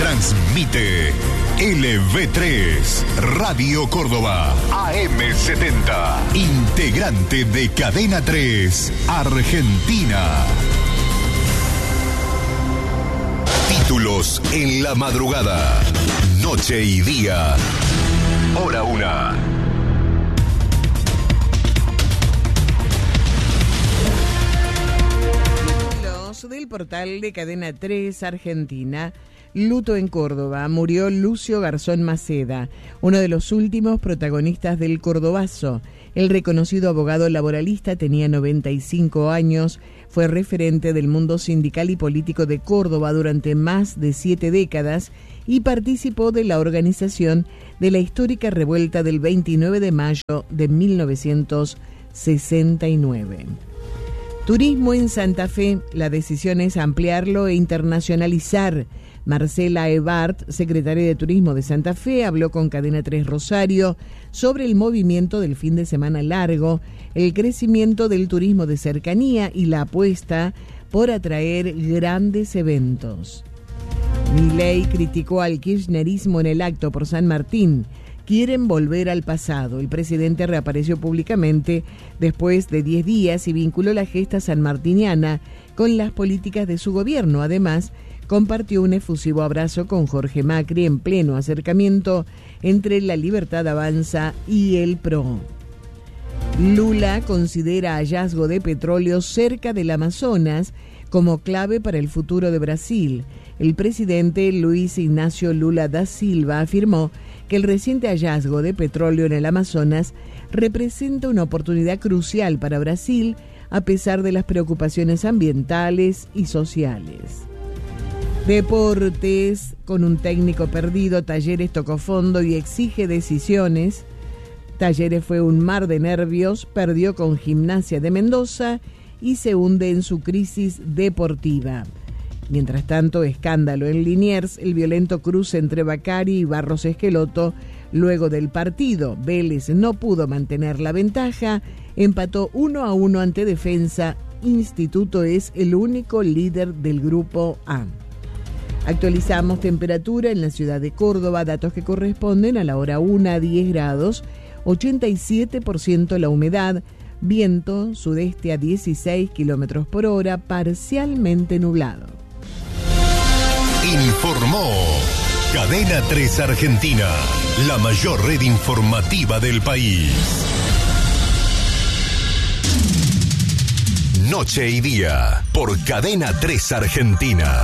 Transmite LV3, Radio Córdoba, AM70, integrante de Cadena 3, Argentina. Títulos en la madrugada, noche y día, hora 1. Del portal de Cadena 3 Argentina. Luto en Córdoba. Murió Lucio Garzón Maceda, uno de los últimos protagonistas del Cordobazo. El reconocido abogado laboralista tenía 95 años, fue referente del mundo sindical y político de Córdoba durante más de 7 décadas y participó de la organización de la histórica revuelta del 29 de mayo de 1969. Turismo en Santa Fe, la decisión es ampliarlo e internacionalizar. Marcela Ebart, secretaria de Turismo de Santa Fe, habló con Cadena 3 Rosario sobre el movimiento del fin de semana largo, el crecimiento del turismo de cercanía y la apuesta por atraer grandes eventos. Milei criticó al kirchnerismo en el acto por San Martín. Quieren volver al pasado. El presidente reapareció públicamente después de 10 días y vinculó la gesta sanmartiniana con las políticas de su gobierno. Además, compartió un efusivo abrazo con Jorge Macri en pleno acercamiento entre La Libertad Avanza y el PRO. Lula considera hallazgo de petróleo cerca del Amazonas como clave para el futuro de Brasil. El presidente Luis Ignacio Lula da Silva afirmó que el reciente hallazgo de petróleo en el Amazonas representa una oportunidad crucial para Brasil, a pesar de las preocupaciones ambientales y sociales. Deportes, con un técnico perdido, Talleres tocó fondo y exige decisiones. Talleres fue un mar de nervios, perdió con Gimnasia de Mendoza y se hunde en su crisis deportiva. Mientras tanto, escándalo en Liniers, el violento cruce entre Bacari y Barros Esqueloto. Luego del partido, Vélez no pudo mantener la ventaja, empató 1-1 ante Defensa. Instituto es el único líder del grupo A. Actualizamos temperatura en la ciudad de Córdoba, datos que corresponden a la hora 1 a 10 grados, 87% la humedad, viento sudeste a 16 kilómetros por hora, parcialmente nublado. Informó Cadena 3 Argentina, la mayor red informativa del país. Noche y día, por Cadena 3 Argentina.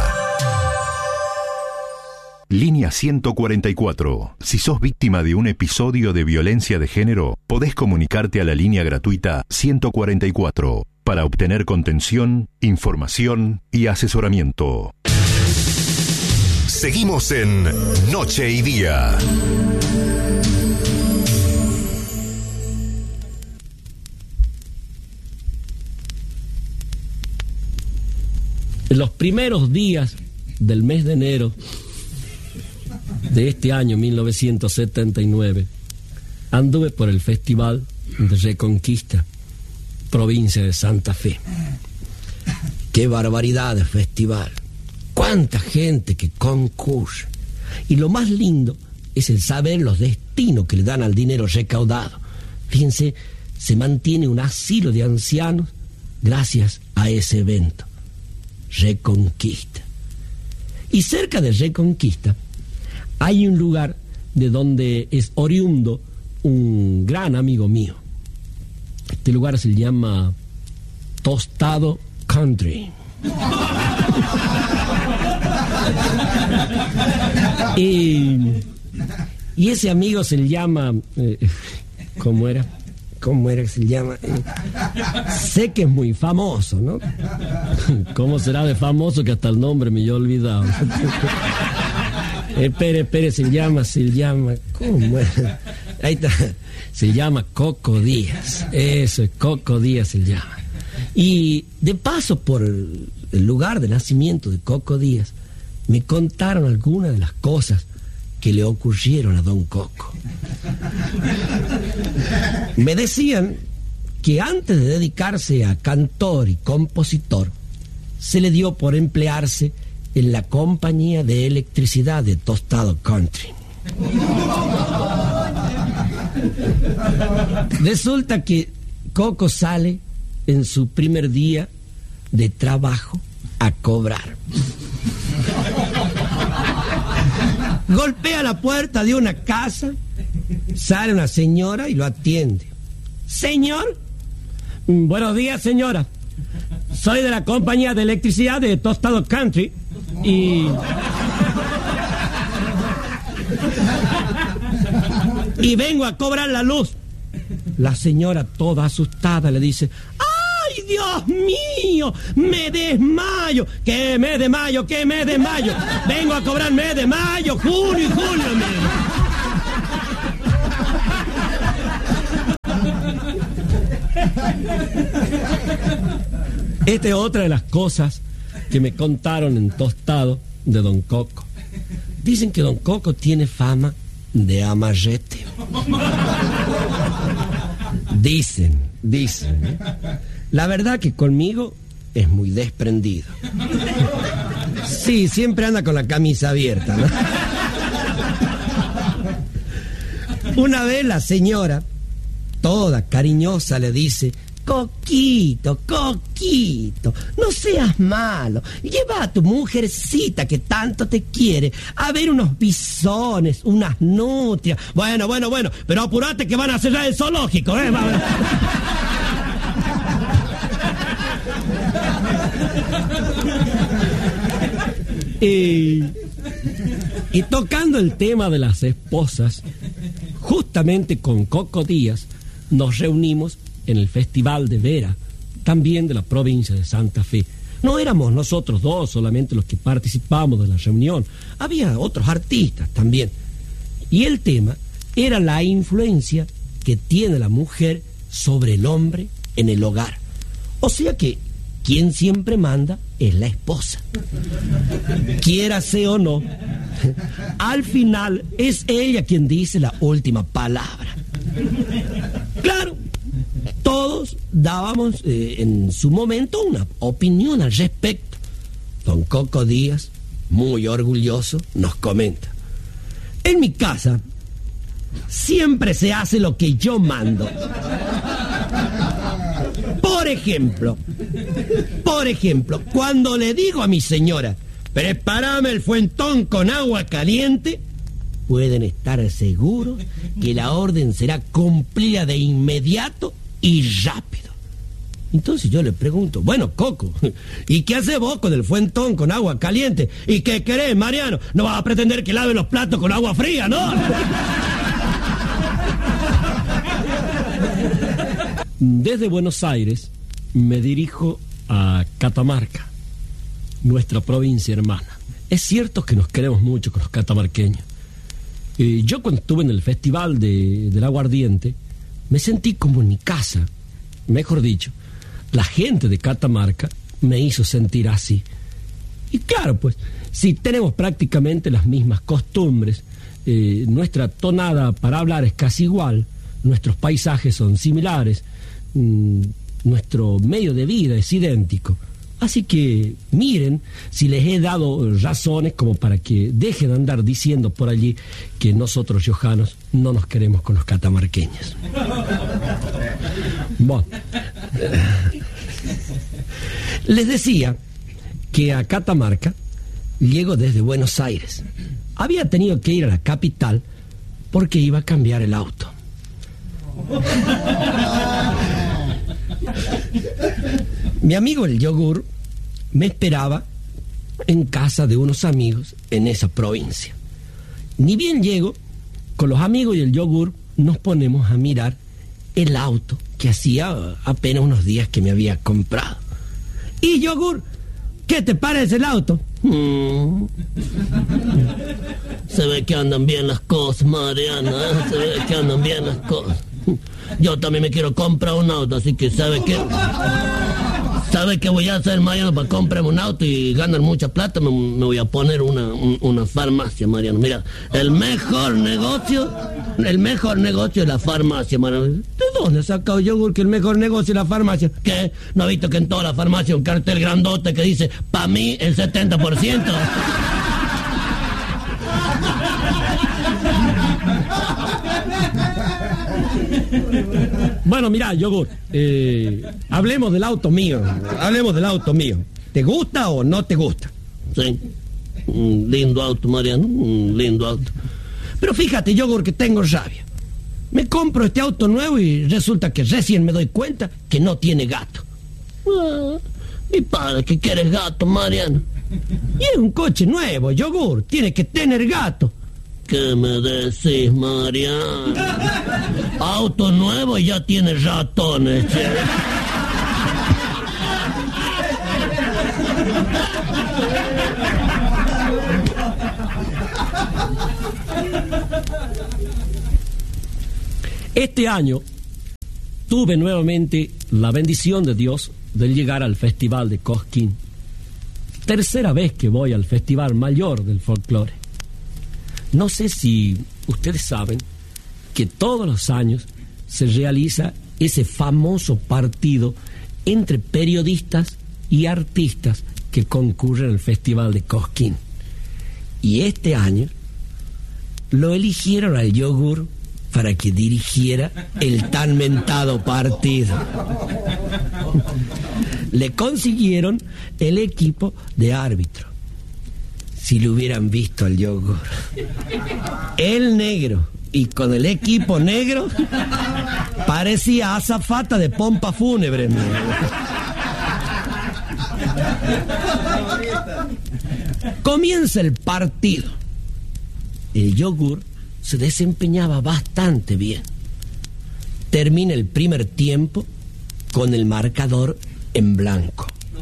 Línea 144. Si sos víctima de un episodio de violencia de género, podés comunicarte a la línea gratuita 144 para obtener contención, información y asesoramiento. Seguimos en Noche y Día. En los primeros días del mes de enero de este año 1979, anduve por el Festival de Reconquista, provincia de Santa Fe. ¡Qué barbaridad de festival! ¡Cuánta gente que concurre! Y lo más lindo es el saber los destinos que le dan al dinero recaudado. Fíjense, se mantiene un asilo de ancianos gracias a ese evento. Reconquista. Y cerca de Reconquista hay un lugar de donde es oriundo un gran amigo mío. Este lugar se llama Tostado Country. Y ese amigo se llama ¿cómo era que se llama? Sé que es muy famoso, ¿no? ¿Cómo será de famoso que hasta el nombre me he olvidado? Espere, se llama, ¿cómo es? Ahí está, se llama Coco Díaz. Eso es, Coco Díaz se llama. Y de paso por el lugar de nacimiento de Coco Díaz, me contaron algunas de las cosas que le ocurrieron a don Coco. Me decían que antes de dedicarse a cantor y compositor, se le dio por emplearse en la compañía de electricidad de Tostado Country. Resulta que Coco sale en su primer día de trabajo a cobrar. Golpea la puerta de una casa, sale una señora y lo atiende. ¿Señor? Buenos días, señora. Soy de la compañía de electricidad de Tostado Country y vengo a cobrar la luz. La señora, toda asustada, le dice: ¡ay, Dios mío! ¡Me desmayo! ¿Qué mes de mayo? ¿Qué mes de mayo? Vengo a cobrar mes de mayo, junio y julio. Esta es otra de las cosas que me contaron en Tostado de Don Coco. Dicen que Don Coco tiene fama de amarrete. Dicen. La verdad que conmigo es muy desprendido. Sí, siempre anda con la camisa abierta, ¿no? Una vez la señora, toda cariñosa, le dice: Coquito, no seas malo. Lleva a tu mujercita que tanto te quiere a ver unos bisones, unas nutrias. Bueno, pero apurate que van a cerrar el zoológico, ¿eh? Y tocando el tema de las esposas, justamente con Coco Díaz nos reunimos en el Festival de Vera, también de la provincia de Santa Fe. No éramos nosotros dos solamente los que participamos de la reunión, había otros artistas también. Y el tema era la influencia que tiene la mujer sobre el hombre en el hogar. O sea que quien siempre manda es la esposa. Quiérase o no, al final es ella quien dice la última palabra. Claro, todos dábamos en su momento una opinión al respecto. Don Coco Díaz, muy orgulloso, nos comenta: en mi casa siempre se hace lo que yo mando. Por ejemplo, cuando le digo a mi señora: prepárame el fuentón con agua caliente, pueden estar seguros que la orden será cumplida de inmediato y rápido. Entonces yo le pregunto: bueno, Coco, ¿y qué haces vos con el fuentón con agua caliente? ¿Y qué querés, Mariano? ¿No vas a pretender que lave los platos con agua fría, no? Desde Buenos Aires me dirijo a Catamarca, nuestra provincia hermana. Es cierto que nos queremos mucho con los catamarqueños. Yo cuando estuve en el festival del aguardiente me sentí como en mi casa. Mejor dicho, la gente de Catamarca me hizo sentir así. Y claro, pues, si tenemos prácticamente las mismas costumbres, nuestra tonada para hablar es casi igual, nuestros paisajes son similares, nuestro medio de vida es idéntico. Así que miren si les he dado razones como para que dejen de andar diciendo por allí que nosotros riojanos no nos queremos con los catamarqueños. Bueno, les decía que a Catamarca llego desde Buenos Aires. Había tenido que ir a la capital porque iba a cambiar el auto. Mi amigo el yogur me esperaba en casa de unos amigos en esa provincia. Ni bien llego, con los amigos y el yogur nos ponemos a mirar el auto que hacía apenas unos días que me había comprado. Y yogur, ¿qué te parece el auto? Se ve que andan bien las cosas, Mariana, ¿eh? Se ve que andan bien las cosas. Yo también me quiero comprar un auto, así que ¿sabe qué? ¿Sabe qué voy a hacer, Mariano, para comprarme un auto y ganar mucha plata? Me voy a poner una farmacia, Mariano. Mira, el mejor negocio es la farmacia, Mariano. ¿De dónde ha sacado yogur que el mejor negocio es la farmacia? ¿Qué? ¿No ha visto que en toda la farmacia hay un cartel grandote que dice, para mí, el 70%? Bueno, mira, yogur, hablemos del auto mío. ¿Te gusta o no te gusta? Sí, un lindo auto, Mariano, un lindo auto. Pero fíjate, yogur, que tengo rabia. Me compro este auto nuevo y resulta que recién me doy cuenta que no tiene gato. Mi padre, que quieres gato, Mariano. Y es un coche nuevo, yogur, tiene que tener gato. ¿Qué me decís, Mariano? Auto nuevo y ya tiene ratones, che. Este año tuve nuevamente la bendición de Dios de llegar al Festival de Cosquín. Tercera vez que voy al Festival Mayor del Folclore. No sé si ustedes saben que todos los años se realiza ese famoso partido entre periodistas y artistas que concurren al Festival de Cosquín. Y este año lo eligieron al yogur para que dirigiera el tan mentado partido. Le consiguieron el equipo de árbitro. Si lo hubieran visto al yogur, el negro y con el equipo negro, parecía azafata de pompa fúnebre. Comienza el partido. El yogur se desempeñaba bastante bien. Termina el primer tiempo con el marcador en blanco.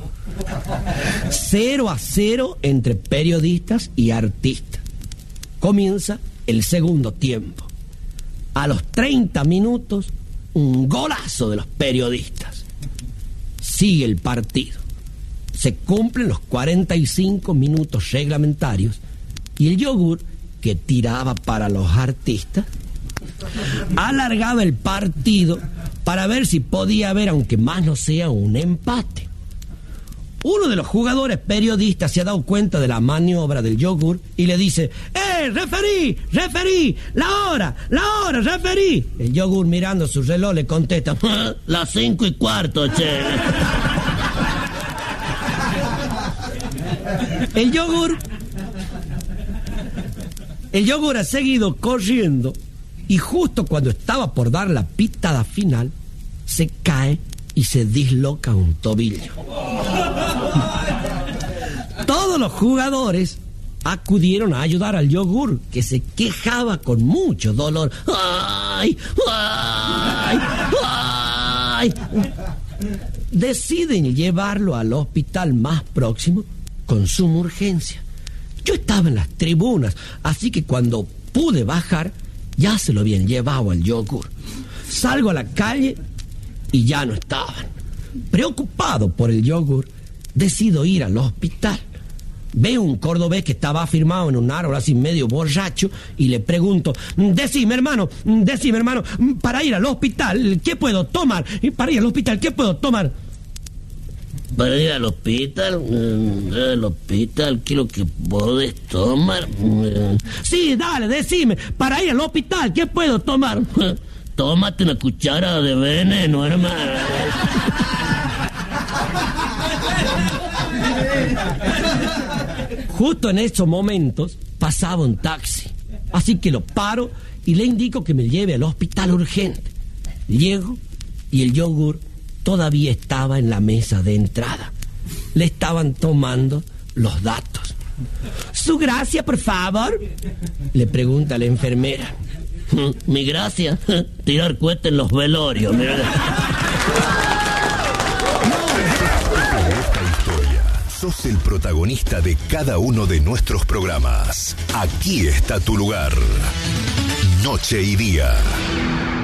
0-0 entre periodistas y artistas. Comienza el segundo tiempo. A los 30 minutos, un golazo de los periodistas. Sigue el partido. Se cumplen los 45 minutos reglamentarios y el yogur, que tiraba para los artistas, alargaba el partido para ver si podía haber, aunque más no sea, un empate. Uno de los jugadores periodistas se ha dado cuenta de la maniobra del yogur y le dice: referí, la hora, referí. El yogur, mirando su reloj, le contesta: las 5:15, che. El yogur ha seguido corriendo y justo cuando estaba por dar la pitada final, se cae y se disloca un tobillo. Todos los jugadores acudieron a ayudar al yogur, que se quejaba con mucho dolor. ¡Ay! Deciden llevarlo al hospital más próximo con suma urgencia. Yo estaba en las tribunas, así que cuando pude bajar, ya se lo habían llevado al yogur. Salgo a la calle y ya no estaban. Preocupado por el yogur, decido ir al hospital. Veo un cordobés que estaba afirmado en un árbol así medio borracho y le pregunto: decime hermano, para ir al hospital, ¿qué puedo tomar? Para ir al hospital, ¿qué puedo tomar? Para ir al hospital, ¿qué es lo que podés tomar? Sí, dale, decime, para ir al hospital, ¿qué puedo tomar? Tómate una cuchara de veneno, hermano. Justo en esos momentos pasaba un taxi, así que lo paro y le indico que me lleve al hospital urgente. Llego y el yogur todavía estaba en la mesa de entrada. Le estaban tomando los datos. ¿Su gracia, por favor?, le pregunta la enfermera. Mi gracia, tirar cohetes en los velorios. Sos el protagonista de cada uno de nuestros programas. Aquí está tu lugar. Noche y Día.